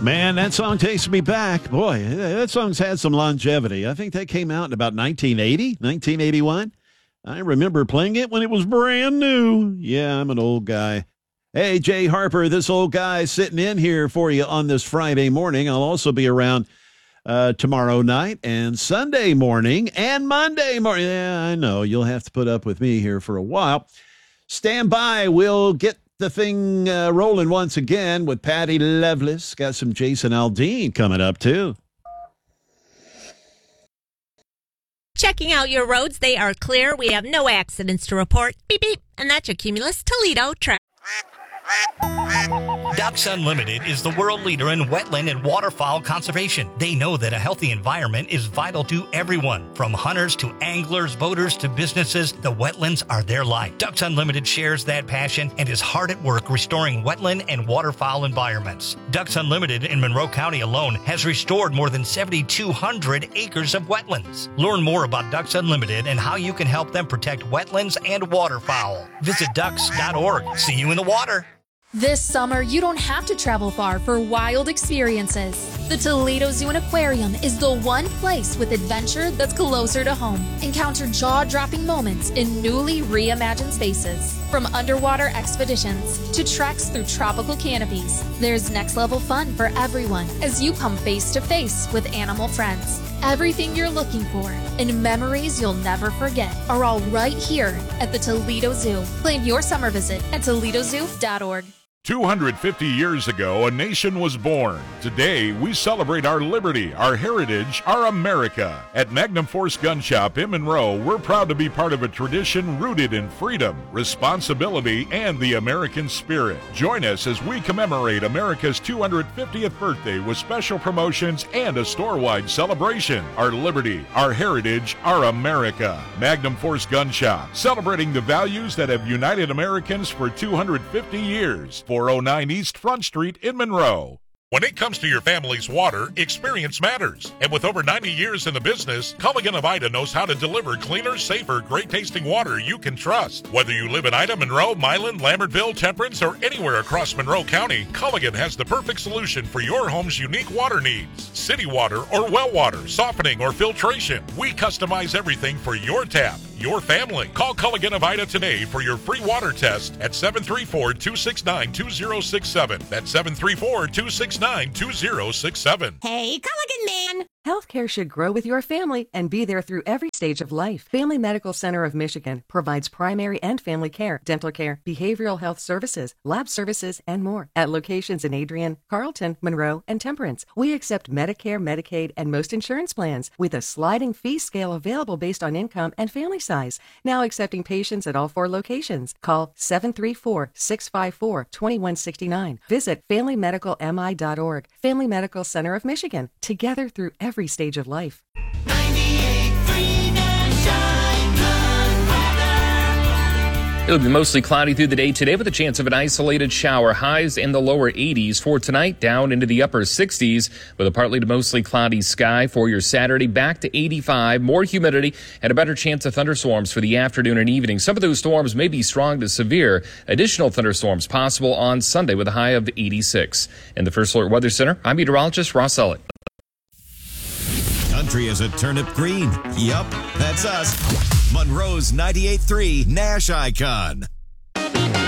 Man, that song takes me back. Boy, that song's had some longevity. I think that came out in about 1980, 1981. I remember playing it when it was brand new. Yeah, I'm an old guy. Hey, Jay Harper, this old guy sitting in here for you on this Friday morning. I'll also be around tomorrow night and Sunday morning and Monday morning. Yeah, I know. You'll have to put up with me here for a while. Stand by. We'll get the thing rolling once again with Patty Loveless. Got some Jason Aldean coming up, too. Checking out your roads. They are clear. We have no accidents to report. Beep, beep. And that's your Cumulus Toledo traffic. Ducks Unlimited is the world leader in wetland and waterfowl conservation. They know that a healthy environment is vital to everyone. From hunters to anglers, boaters to businesses, the wetlands are their life. Ducks Unlimited shares that passion and is hard at work restoring wetland and waterfowl environments. Ducks Unlimited in Monroe County alone has restored more than 7,200 acres of wetlands. Learn more about Ducks Unlimited and how you can help them protect wetlands and waterfowl. Visit ducks.org. See you in the water. This summer, you don't have to travel far for wild experiences. The Toledo Zoo and Aquarium is the one place with adventure that's closer to home. Encounter jaw-dropping moments in newly reimagined spaces. From underwater expeditions to treks through tropical canopies, there's next-level fun for everyone as you come face-to-face with animal friends. Everything you're looking for and memories you'll never forget are all right here at the Toledo Zoo. Plan your summer visit at toledozoo.org. 250 years ago, a nation was born. Today, we celebrate our liberty, our heritage, our America. At Magnum Force Gun Shop in Monroe, we're proud to be part of a tradition rooted in freedom, responsibility, and the American spirit. Join us as we commemorate America's 250th birthday with special promotions and a store-wide celebration. Our liberty, our heritage, our America. Magnum Force Gun Shop, celebrating the values that have united Americans for 250 years. 409 East Front Street in Monroe. When it comes to your family's water, experience matters. And with over 90 years in the business, Culligan of Ida knows how to deliver cleaner, safer, great-tasting water you can trust. Whether you live in Ida, Monroe, Milan, Lambertville, Temperance, or anywhere across Monroe County, Culligan has the perfect solution for your home's unique water needs. City water or well water, softening or filtration. We customize everything for your tap, your family. Call Culligan of Ida today for your free water test at 734-269-2067. That's 734-269-2067. Hey, Culligan man. Healthcare should grow with your family and be there through every stage of life. Family Medical Center of Michigan provides primary and family care, dental care, behavioral health services, lab services, and more at locations in Adrian, Carlton, Monroe, and Temperance. We accept Medicare, Medicaid, and most insurance plans with a sliding fee scale available based on income and family size. Now accepting patients at all 4 locations. Call 734-654-2169. Visit FamilyMedicalMI.org. Family Medical Center of Michigan. Together through every stage of life. 98.3 It'll be mostly cloudy through the day today with a chance of an isolated shower. Highs in the lower 80s for tonight, down into the upper 60s with a partly to mostly cloudy sky for your Saturday. Back to 85, more humidity and a better chance of thunderstorms for the afternoon and evening. Some of those storms may be strong to severe. Additional thunderstorms possible on Sunday with a high of 86. In the First Alert Weather Center, I'm meteorologist Ross Ellett. Country is a turnip green. Yup, that's us. Monroe's 98.3 Nash Icon.